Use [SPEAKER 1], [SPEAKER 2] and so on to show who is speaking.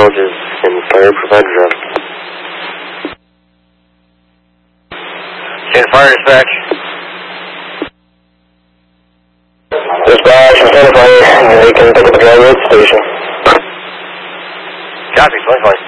[SPEAKER 1] Villages and fire provider job.
[SPEAKER 2] Stand fire dispatch.
[SPEAKER 1] Dispatch, stand fire. They can pick up the driver at the station.
[SPEAKER 2] Copy, 25.